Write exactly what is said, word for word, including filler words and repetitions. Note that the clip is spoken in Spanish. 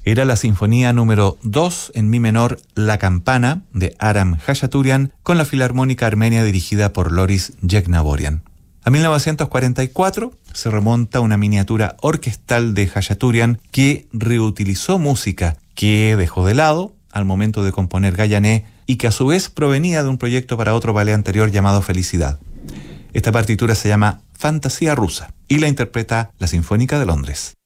Era la sinfonía número dos en mi menor, La Campana, de Aram Khachaturian, con la Filarmónica Armenia dirigida por Loris Yeknaborian. A mil novecientos cuarenta y cuatro se remonta una miniatura orquestal de Khachaturian que reutilizó música que dejó de lado al momento de componer Gayané y que a su vez provenía de un proyecto para otro ballet anterior llamado Felicidad. Esta partitura se llama Fantasía Rusa y la interpreta la Sinfónica de Londres.